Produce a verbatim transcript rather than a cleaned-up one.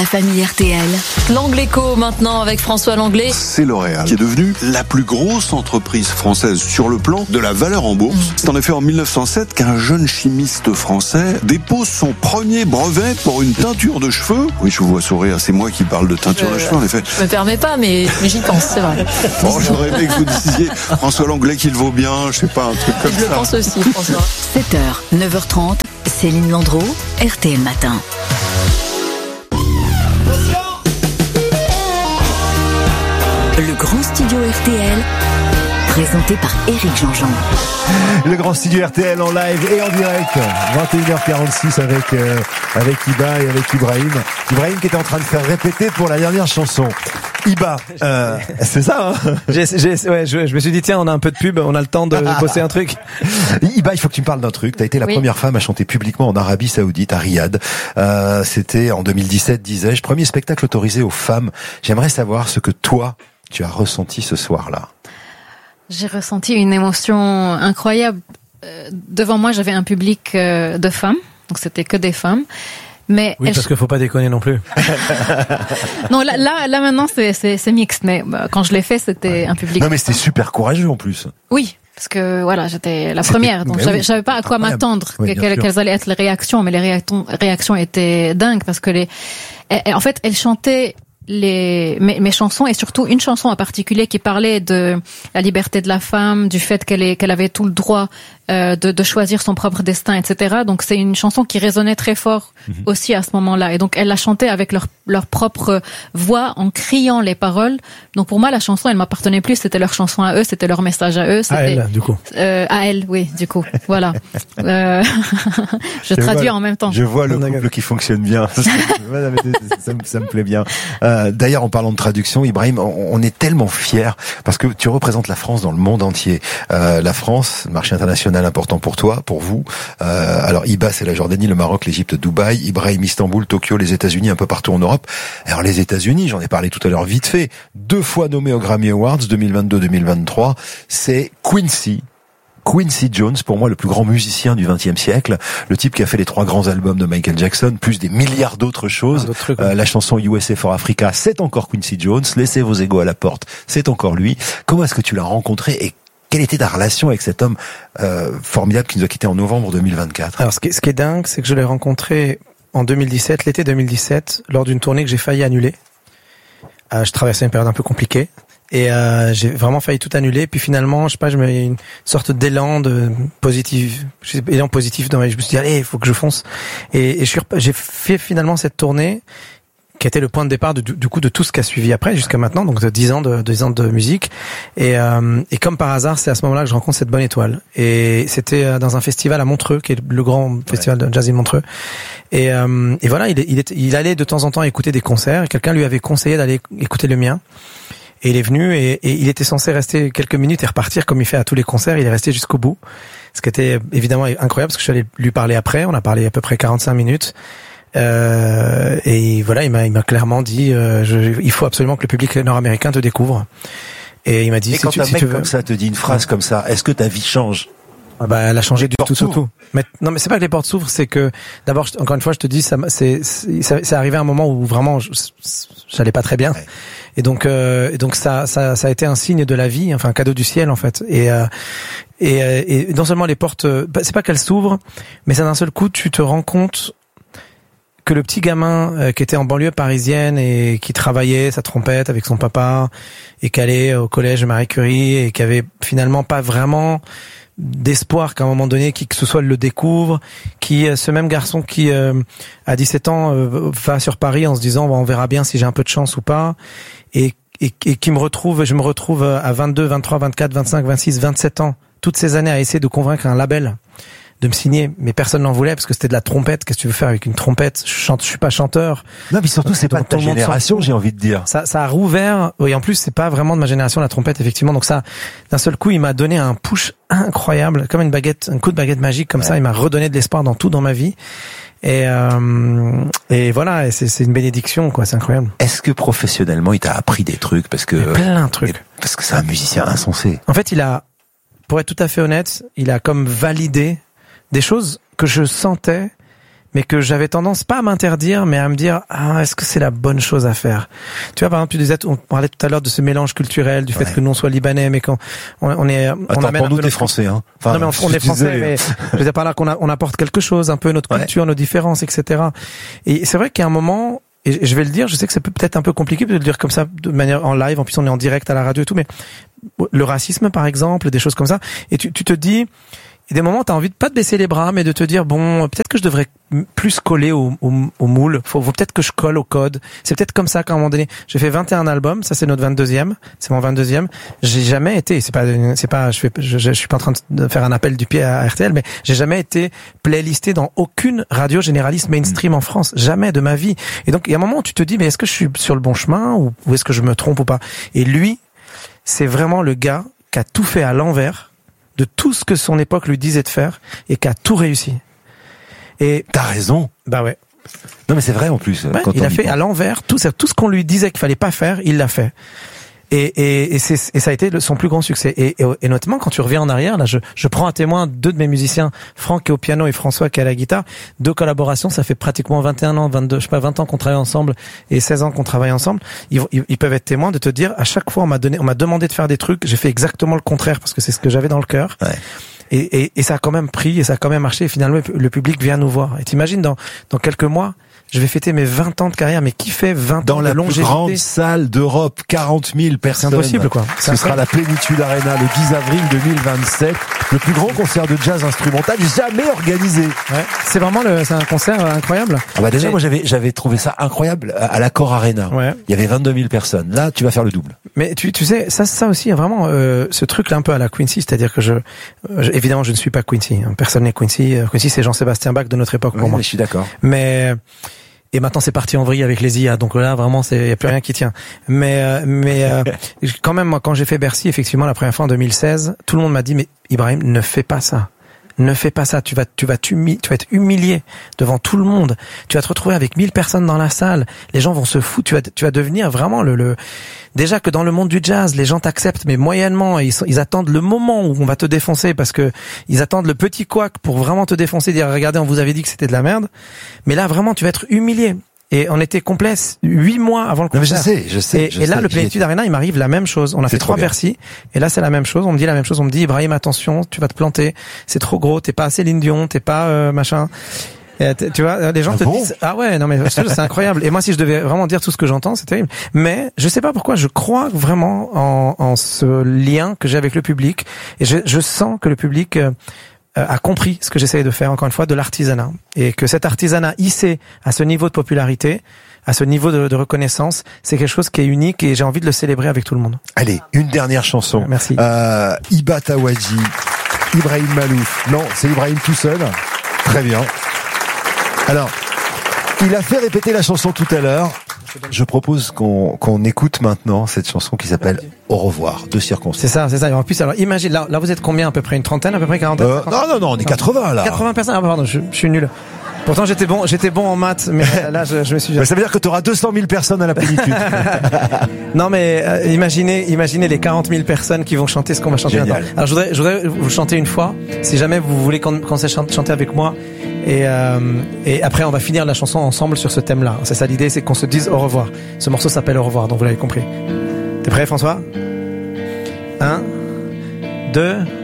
la famille R T L. L'Angléco maintenant avec François Langlais. C'est L'Oréal qui est devenue la plus grosse entreprise française sur le plan de la valeur en bourse. Mmh. C'est en effet en mille neuf cent sept qu'un jeune chimiste français dépose son premier brevet pour une teinture de cheveux. Oui, je vous vois sourire, c'est moi qui parle de teinture je, de cheveux en effet. Je me permets pas, mais, mais j'y pense, c'est vrai. Bon, j'aurais aimé que vous disiez François Langlais qu'il vaut bien, je sais pas, un truc comme je ça. Je pense aussi, François. sept heures, neuf heures trente, Céline Landreau, R T L Matin. Le grand studio R T L, présenté par Éric Jean-Jean. Le grand studio R T L en live et en direct, vingt et une heures quarante-six avec euh, avec Iba et avec Ibrahim. Ibrahim qui était en train de faire répéter pour la dernière chanson. Iba, euh, c'est ça, hein j'ai, j'ai, ouais, je, je me suis dit, tiens, on a un peu de pub, on a le temps de poster un truc. Iba, il faut que tu me parles d'un truc. T'as été la oui. première femme à chanter publiquement en Arabie Saoudite, à Riyad. Euh, c'était en deux mille dix-sept, disais-je. Premier spectacle autorisé aux femmes. J'aimerais savoir ce que toi, tu as ressenti ce soir-là. J'ai ressenti une émotion incroyable. Euh, devant moi, j'avais un public euh, de femmes, donc c'était que des femmes. Mais oui, parce qu'il faut pas déconner non plus. Non, là, là, là maintenant, c'est, c'est, c'est mixte. Mais bah, quand je l'ai fait, c'était ouais. un public. Non, mais c'était super courageux en plus. Oui, parce que voilà, j'étais la c'était... première, donc j'avais, oui. j'avais pas à quoi m'attendre, oui, quelles, quelles allaient être les réactions, mais les réactions, réactions étaient dingues parce que les, et, en fait, elles chantaient les mes, mes chansons et surtout une chanson en particulier qui parlait de la liberté de la femme, du fait qu'elle est qu'elle avait tout le droit euh, de de choisir son propre destin, et cetera. Donc c'est une chanson qui résonnait très fort mmh. aussi à ce moment-là. Et donc elle la chantait avec leur leur propre voix en criant les paroles. Donc pour moi la chanson elle m'appartenait plus, c'était leur chanson à eux, c'était leur message à eux. C'était, à elle du coup. Euh, à elle, oui, du coup. Voilà. Euh, je, je traduis vois, en même temps. Je vois le couple qui fonctionne bien. ça, me, ça me plaît bien. Euh, d'ailleurs, en parlant de traduction, Ibrahim, on, on est tellement fiers parce que tu représentes la France dans le monde entier. Euh, la France, marché international important pour toi, pour vous. Euh, alors, Iba, c'est la Jordanie, le Maroc, l'Égypte, Dubaï. Ibrahim, Istanbul, Tokyo, les États-Unis, un peu partout en Europe. Alors, les États-Unis, j'en ai parlé tout à l'heure vite fait. Deux fois nommé aux Grammy Awards, deux mille vingt-deux deux mille vingt-trois. C'est Quincy. Quincy Jones, pour moi le plus grand musicien du vingtième siècle, le type qui a fait les trois grands albums de Michael Jackson, plus des milliards d'autres choses. Ah, d'autres trucs, ouais. euh, la chanson U S A for Africa, c'est encore Quincy Jones. Laissez vos égos à la porte, c'est encore lui. Comment est-ce que tu l'as rencontré et quelle était ta relation avec cet homme euh, formidable qui nous a quittés en novembre deux mille vingt-quatre? Alors ce qui, ce qui est dingue, c'est que je l'ai rencontré en deux mille dix-sept, l'été deux mille dix-sept, lors d'une tournée que j'ai failli annuler. Euh, je traversais une période un peu compliquée. Et euh, j'ai vraiment failli tout annuler. Puis finalement, je sais pas, je me une sorte d'élan de positif, élan positif dans ma vie. Je me suis dit allez, il faut que je fonce. Et, et je suis, j'ai fait finalement cette tournée qui était le point de départ de, du, du coup de tout ce qui a suivi après jusqu'à maintenant, donc de dix ans de dix ans de musique. Et, euh, et comme par hasard, c'est à ce moment-là que je rencontre cette bonne étoile. Et c'était dans un festival à Montreux, qui est le grand festival ouais. de jazz de Montreux. Et, euh, et voilà, il, il, était, il allait de temps en temps écouter des concerts. Et quelqu'un lui avait conseillé d'aller écouter le mien. Et il est venu et, et il était censé rester quelques minutes et repartir comme il fait à tous les concerts. Il est resté jusqu'au bout, ce qui était évidemment incroyable parce que je suis allé lui parler après. On a parlé à peu près quarante-cinq minutes. Euh, et voilà, il m'a, il m'a clairement dit, euh, je, il faut absolument que le public nord-américain te découvre. Et il m'a dit, et si quand tu, un si mec tu veux... comme ça te dit une phrase comme ça, est-ce que ta vie change? Ah bah, elle a changé du tout, tout, tout. Mais non, mais c'est pas que les portes s'ouvrent, c'est que d'abord, encore une fois, je te dis, ça, c'est, c'est, c'est arrivé à un moment où vraiment, je, j'allais pas très bien, ouais. et donc, euh, et donc ça, ça, ça a été un signe de la vie, enfin un cadeau du ciel en fait. Et euh, et, et non seulement les portes, bah, c'est pas qu'elles s'ouvrent, mais ça d'un seul coup, tu te rends compte que le petit gamin euh, qui était en banlieue parisienne et qui travaillait sa trompette avec son papa et qui allait au collège Marie Curie et qui avait finalement pas vraiment d'espoir qu'à un moment donné qui que ce soit le découvre, qui ce même garçon qui euh, à dix-sept ans euh, va sur Paris en se disant on verra bien si j'ai un peu de chance ou pas et, et, et qui me retrouve je me retrouve à vingt-deux, vingt-trois, vingt-quatre, vingt-cinq, vingt-six, vingt-sept ans toutes ces années à essayer de convaincre un label de me signer, mais personne n'en voulait parce que c'était de la trompette. Qu'est-ce que tu veux faire avec une trompette? Je chante, je suis pas chanteur. Non, mais surtout c'est pas de ta génération, j'ai envie de dire. Ça, ça a rouvert. Oui, en plus c'est pas vraiment de ma génération la trompette effectivement. Donc ça, d'un seul coup, il m'a donné un push incroyable, comme une baguette, un coup de baguette magique comme ouais. ça. Il m'a redonné de l'espoir dans tout dans ma vie. Et euh, et voilà, et c'est, c'est une bénédiction quoi, c'est incroyable. Est-ce que professionnellement il t'a appris des trucs parce que plein de trucs. Parce que c'est un musicien insensé. En fait, il a, pour être tout à fait honnête, il a comme validé des choses que je sentais, mais que j'avais tendance pas à m'interdire, mais à me dire ah est-ce que c'est la bonne chose à faire. Tu vois, par exemple, tu disais, on parlait tout à l'heure de ce mélange culturel, du fait ouais. que nous on soit libanais, mais quand on, on est, on Attends, amène pour nous t'es notre... français, hein. Enfin, non mais on, on est français, mais je veux dire par là qu'on a, on apporte quelque chose, un peu notre culture, ouais. nos différences, et cetera. Et c'est vrai qu'à un moment, et je vais le dire, je sais que c'est peut-être un peu compliqué de le dire comme ça de manière en live, en plus on est en direct à la radio et tout, mais le racisme par exemple, des choses comme ça, et tu, tu te dis, il y a des moments où t'as envie de pas de baisser les bras, mais de te dire bon, peut-être que je devrais plus coller au, au, au moule. Faut, faut peut-être que je colle au code. C'est peut-être comme ça qu'à un moment donné, j'ai fait vingt et un albums. Ça c'est notre vingt-deuxième. C'est mon vingt-deuxième. J'ai jamais été. C'est pas, c'est pas. Je fais. Je, je suis pas en train de faire un appel du pied à R T L, mais j'ai jamais été playlisté dans aucune radio généraliste mainstream en France. Jamais de ma vie. Et donc il y a un moment où tu te dis mais est-ce que je suis sur le bon chemin ou, ou est-ce que je me trompe ou pas? Et lui, c'est vraiment le gars qui a tout fait à l'envers de tout ce que son époque lui disait de faire et qui a tout réussi. Et t'as raison. Bah ouais. Non mais c'est vrai en plus. Ouais, quand il on a fait à l'envers tout ça, tout ce qu'on lui disait qu'il fallait pas faire, il l'a fait. Et, et, et, c'est, et ça a été le, son plus grand succès. Et, et, et notamment quand tu reviens en arrière, là, je, je prends à témoin deux de mes musiciens, Franck qui est au piano et François qui est à la guitare. Deux collaborations, ça fait pratiquement vingt et un ans, vingt-deux, je sais pas, vingt ans qu'on travaille ensemble et seize ans qu'on travaille ensemble. Ils, ils, ils peuvent être témoins de te dire, à chaque fois, on m'a donné, on m'a demandé de faire des trucs, j'ai fait exactement le contraire parce que c'est ce que j'avais dans le cœur. Ouais. Et, et, et ça a quand même pris et ça a quand même marché. Et finalement, le public vient nous voir. Et t'imagines dans, dans quelques mois, je vais fêter mes vingt ans de carrière, mais qui fait vingt dans ans de longévité? Dans la plus grande salle d'Europe, quarante mille personnes. C'est impossible, quoi. Ce c'est sera la Plénitude Arena le dix avril deux mille vingt-sept. Le plus grand concert de jazz instrumental jamais organisé. Ouais. C'est vraiment le, c'est un concert incroyable. Ah bah déjà, mais... moi j'avais, j'avais trouvé ça incroyable à l'Accor Arena. Ouais. Il y avait vingt-deux mille personnes. Là, tu vas faire le double. Mais tu, tu sais, ça, ça aussi, vraiment, euh, ce truc-là un peu à la Quincy, c'est-à-dire que je, je évidemment, je ne suis pas Quincy. Personne n'est Quincy. Quincy, c'est Jean-Sébastien Bach de notre époque, oui, pour moi. Je suis d'accord. Mais, et maintenant c'est parti en vrille avec les I A, donc là vraiment c'est y a plus rien qui tient. Mais euh, mais euh, quand même moi quand j'ai fait Bercy effectivement la première fois en deux mille seize, tout le monde m'a dit mais Ibrahim ne fais pas ça. Ne fais pas ça, tu vas tu vas t'humilier, tu vas être humilié devant tout le monde. Tu vas te retrouver avec mille personnes dans la salle. Les gens vont se foutre, tu vas tu vas devenir vraiment le le déjà que dans le monde du jazz, les gens t'acceptent mais moyennement et ils sont, ils attendent le moment où on va te défoncer parce que ils attendent le petit couac pour vraiment te défoncer, dire regardez, on vous avait dit que c'était de la merde. Mais là vraiment tu vas être humilié. Et on était complet huit mois avant le concert. Non, mais je sais, je sais. Et, je et là, sais, le Plénitude Arena, il m'arrive la même chose. On a fait trois Bercy. Et là, c'est la même chose. On me dit la même chose. On me dit, Ibrahim, attention, tu vas te planter. C'est trop gros. T'es pas assez Céline Dion. T'es pas, euh, machin. Et tu vois, les gens ah te bon disent, ah ouais, non mais c'est incroyable. Et moi, si je devais vraiment dire tout ce que j'entends, c'est terrible. Mais je sais pas pourquoi, je crois vraiment en, en ce lien que j'ai avec le public. Et je, je sens que le public, euh, a compris ce que j'essayais de faire, encore une fois, de l'artisanat. Et que cet artisanat hissé à ce niveau de popularité, à ce niveau de, de reconnaissance, c'est quelque chose qui est unique et j'ai envie de le célébrer avec tout le monde. Allez, une dernière chanson. Merci. Euh, Iba Tawadji, Ibrahim Malouf. Non, c'est Ibrahim tout seul. Très bien. Alors, il a fait répéter la chanson tout à l'heure. Je propose qu'on qu'on écoute maintenant cette chanson qui s'appelle Au revoir, de circonstances. C'est ça, c'est ça. Et en plus, alors imagine, là, là vous êtes combien à peu près? Une trentaine, à peu près quarantaine? euh, Non, non, non, on est quatre-vingts là. quatre-vingts personnes. Ah pardon, je, je suis nul. Pourtant j'étais bon, j'étais bon en maths, mais là je, je me suis. Mais ça veut dire que tu auras deux cent mille personnes à la Plénitude. Non mais euh, imaginez, imaginez les quarante mille personnes qui vont chanter ce qu'on va chanter. Génial. Alors je voudrais, je voudrais vous chanter une fois, si jamais vous voulez qu'on qu'on sait chanter avec moi. Et, euh, et après on va finir la chanson ensemble sur ce thème-là. C'est ça l'idée, c'est qu'on se dise au revoir. Ce morceau s'appelle Au revoir, donc vous l'avez compris. T'es prêt, François? Un, deux.